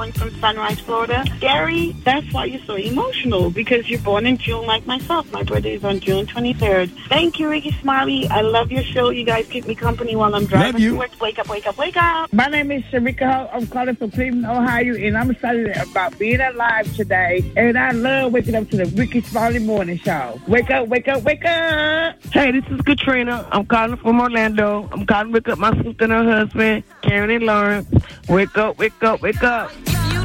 from Sunrise, Florida. Gary, that's why you're so emotional, because you're born in June like myself. My birthday is on June 23rd. Thank you, Ricky Smiley. I love your show. You guys keep me company while I'm driving to work. Wake up, wake up, wake up. My name is Shamika Ho. I'm calling from Cleveland, Ohio, and I'm excited about being alive today. And I love waking up to the Ricky Smiley Morning Show. Wake up, wake up, wake up. Hey, this is Katrina. I'm calling from Orlando. I'm calling to wake up my sister and her husband, Karen and Lauren. Wake up, wake up, wake up.